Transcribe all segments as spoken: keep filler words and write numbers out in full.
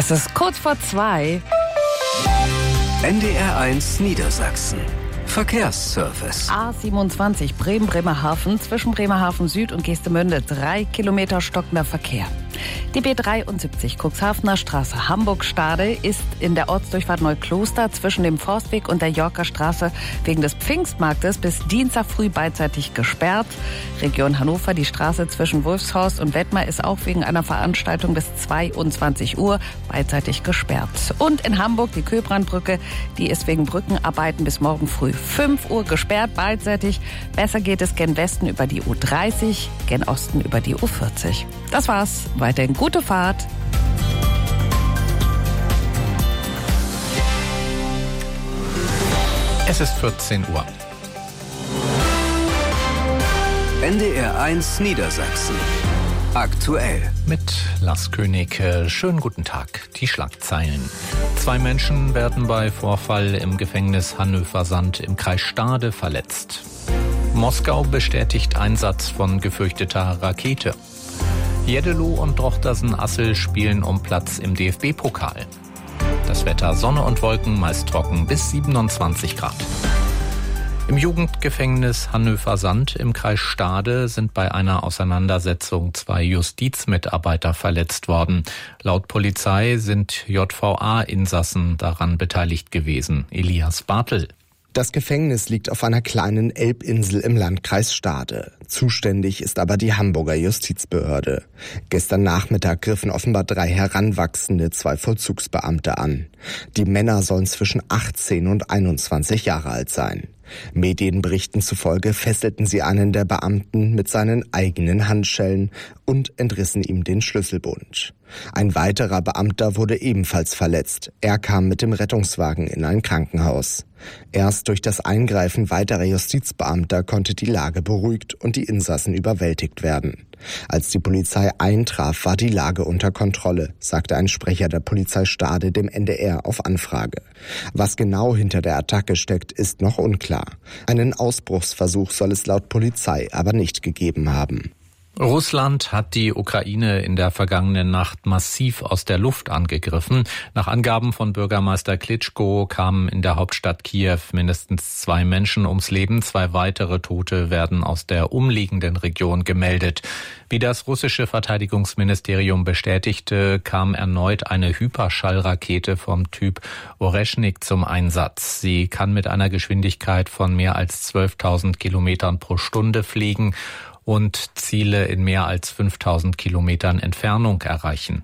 Es ist kurz vor zwei. N D R eins Niedersachsen. Verkehrsservice. A siebenundzwanzig Bremen-Bremerhaven zwischen Bremerhaven Süd und Geestemünde. Drei Kilometer stockender Verkehr. Die B dreiundsiebzig Cuxhavener Straße Hamburg-Stade ist in der Ortsdurchfahrt Neukloster zwischen dem Forstweg und der Yorker Straße wegen des Pfingstmarktes bis Dienstag früh beidseitig gesperrt. Region Hannover, die Straße zwischen Wolfshorst und Wettmar ist auch wegen einer Veranstaltung bis zweiundzwanzig Uhr beidseitig gesperrt. Und in Hamburg die Köbrandbrücke, die ist wegen Brückenarbeiten bis morgen früh fünf Uhr gesperrt beidseitig. Besser geht es gen Westen über die U dreißig, gen Osten über die U vierzig. Das war's. Weiterhin gute Fahrt. Es ist vierzehn Uhr. N D R eins Niedersachsen. Aktuell. Mit Lars König. Schönen guten Tag. Die Schlagzeilen. Zwei Menschen werden bei Vorfall im Gefängnis Hannover-Sand im Kreis Stade verletzt. Moskau bestätigt Einsatz von gefürchteter Rakete. Jeddelo und Drochtersen-Assel spielen um Platz im D F B-Pokal. Das Wetter: Sonne und Wolken, meist trocken bis siebenundzwanzig Grad. Im Jugendgefängnis Hannover-Sand im Kreis Stade sind bei einer Auseinandersetzung zwei Justizmitarbeiter verletzt worden. Laut Polizei sind J V A-Insassen daran beteiligt gewesen. Elias Bartel. Das Gefängnis liegt auf einer kleinen Elbinsel im Landkreis Stade. Zuständig ist aber die Hamburger Justizbehörde. Gestern Nachmittag griffen offenbar drei Heranwachsende zwei Vollzugsbeamte an. Die Männer sollen zwischen achtzehn und einundzwanzig Jahre alt sein. Medienberichten zufolge fesselten sie einen der Beamten mit seinen eigenen Handschellen und entrissen ihm den Schlüsselbund. Ein weiterer Beamter wurde ebenfalls verletzt. Er kam mit dem Rettungswagen in ein Krankenhaus. Erst durch das Eingreifen weiterer Justizbeamter konnte die Lage beruhigt und die Insassen überwältigt werden. Als die Polizei eintraf, war die Lage unter Kontrolle, sagte ein Sprecher der Polizei Stade dem N D R auf Anfrage. Was genau hinter der Attacke steckt, ist noch unklar. Einen Ausbruchsversuch soll es laut Polizei aber nicht gegeben haben. Russland hat die Ukraine in der vergangenen Nacht massiv aus der Luft angegriffen. Nach Angaben von Bürgermeister Klitschko kamen in der Hauptstadt Kiew mindestens zwei Menschen ums Leben. Zwei weitere Tote werden aus der umliegenden Region gemeldet. Wie das russische Verteidigungsministerium bestätigte, kam erneut eine Hyperschallrakete vom Typ Oreschnik zum Einsatz. Sie kann mit einer Geschwindigkeit von mehr als zwölftausend Kilometern pro Stunde fliegen und Ziele in mehr als fünftausend Kilometern Entfernung erreichen.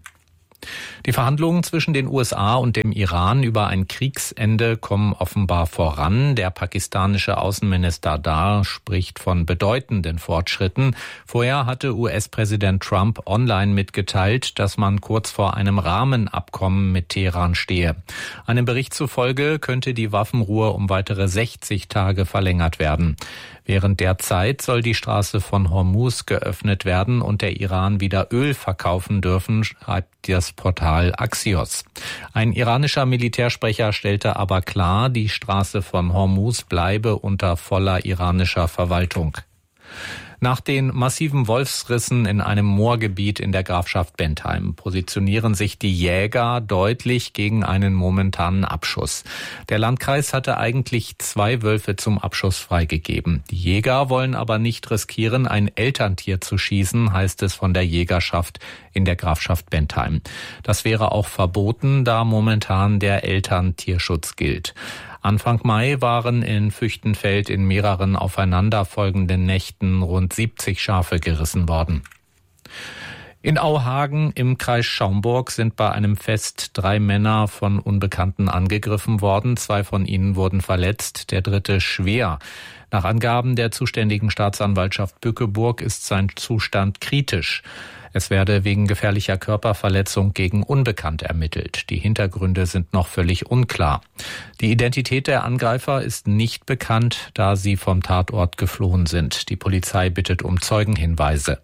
Die Verhandlungen zwischen den U S A und dem Iran über ein Kriegsende kommen offenbar voran. Der pakistanische Außenminister Dar spricht von bedeutenden Fortschritten. Vorher hatte U S-Präsident Trump online mitgeteilt, dass man kurz vor einem Rahmenabkommen mit Teheran stehe. Einem Bericht zufolge könnte die Waffenruhe um weitere sechzig Tage verlängert werden. Während der Zeit soll die Straße von Hormuz geöffnet werden und der Iran wieder Öl verkaufen dürfen, schreibt das Portal Axios. Ein iranischer Militärsprecher stellte aber klar, die Straße von Hormuz bleibe unter voller iranischer Verwaltung. Nach den massiven Wolfsrissen in einem Moorgebiet in der Grafschaft Bentheim positionieren sich die Jäger deutlich gegen einen momentanen Abschuss. Der Landkreis hatte eigentlich zwei Wölfe zum Abschuss freigegeben. Die Jäger wollen aber nicht riskieren, ein Elterntier zu schießen, heißt es von der Jägerschaft in der Grafschaft Bentheim. Das wäre auch verboten, da momentan der Elterntierschutz gilt. Anfang Mai waren in Füchtenfeld in mehreren aufeinanderfolgenden Nächten rund siebzig Schafe gerissen worden. In Auhagen im Kreis Schaumburg sind bei einem Fest drei Männer von Unbekannten angegriffen worden. Zwei von ihnen wurden verletzt, der dritte schwer. Nach Angaben der zuständigen Staatsanwaltschaft Bückeburg ist sein Zustand kritisch. Es werde wegen gefährlicher Körperverletzung gegen Unbekannt ermittelt. Die Hintergründe sind noch völlig unklar. Die Identität der Angreifer ist nicht bekannt, da sie vom Tatort geflohen sind. Die Polizei bittet um Zeugenhinweise.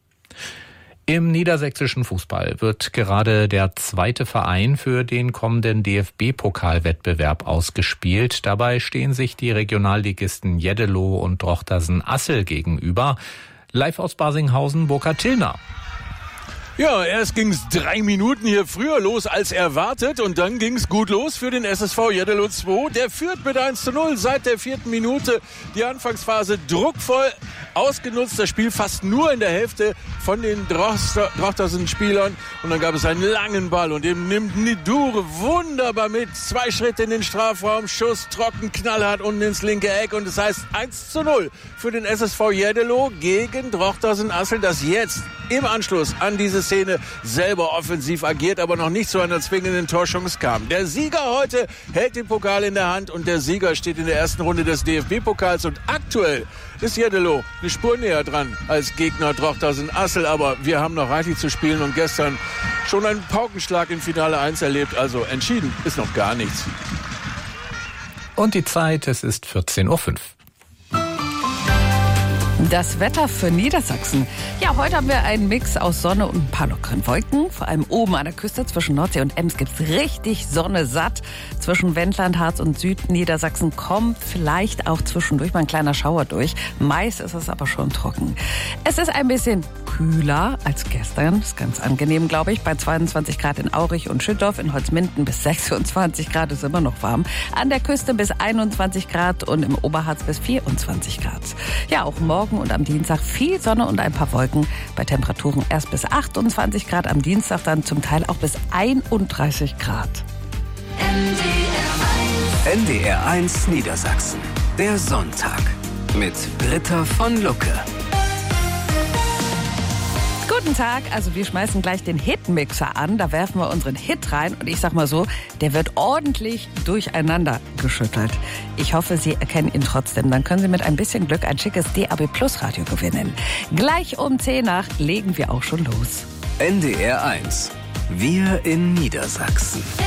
Im niedersächsischen Fußball wird gerade der zweite Verein für den kommenden D F B-Pokalwettbewerb ausgespielt. Dabei stehen sich die Regionalligisten Jeddelo und Drochtersen-Assel gegenüber. Live aus Barsinghausen, Burkhard Tillner. Ja, erst ging's drei Minuten hier früher los als erwartet und dann ging's gut los für den S S V Jeddelo zwei. Der führt mit eins zu null seit der vierten Minute. Die Anfangsphase druckvoll ausgenutzt. Das Spiel fast nur in der Hälfte von den Drochtersen-Spielern. Und dann gab es einen langen Ball und den nimmt Ndure wunderbar mit. Zwei Schritte in den Strafraum, Schuss trocken, knallhart unten ins linke Eck. Und es heißt eins zu null für den S S V Jeddelo gegen Drochtersen-Assel, das jetzt im Anschluss an diese Szene selber offensiv agiert, aber noch nicht zu einer zwingenden Torchance kam. Der Sieger heute hält den Pokal in der Hand und der Sieger steht in der ersten Runde des D F B-Pokals und aktuell ist Jeddelo eine Spur näher dran als Gegner Drochtersen-Assel, aber wir haben noch reichlich zu spielen und gestern schon einen Paukenschlag in Finale eins erlebt, also entschieden ist noch gar nichts. Und die Zeit, es ist vierzehn Uhr fünf. Das Wetter für Niedersachsen. Ja, heute haben wir einen Mix aus Sonne und ein paar lockeren Wolken. Vor allem oben an der Küste zwischen Nordsee und Ems gibt's richtig Sonne satt. Zwischen Wendland, Harz und Südniedersachsen kommt vielleicht auch zwischendurch mal ein kleiner Schauer durch. Meist ist es aber schon trocken. Es ist ein bisschen kühler als gestern. Ist ganz angenehm, glaube ich. Bei zweiundzwanzig Grad in Aurich und Schüttorf, in Holzminden bis sechsundzwanzig Grad ist immer noch warm. An der Küste bis einundzwanzig Grad und im Oberharz bis vierundzwanzig Grad. Ja, auch morgen und am Dienstag viel Sonne und ein paar Wolken. Bei Temperaturen erst bis achtundzwanzig Grad, am Dienstag dann zum Teil auch bis einunddreißig Grad. N D R eins Niedersachsen. Der Sonntag mit Britta von Lucke. Guten Tag, also wir schmeißen gleich den Hitmixer an, da werfen wir unseren Hit rein und ich sag mal so, der wird ordentlich durcheinander geschüttelt. Ich hoffe, Sie erkennen ihn trotzdem, dann können Sie mit ein bisschen Glück ein schickes D A B Plus Radio gewinnen. Gleich um zehn nach legen wir auch schon los. N D R eins. Wir in Niedersachsen.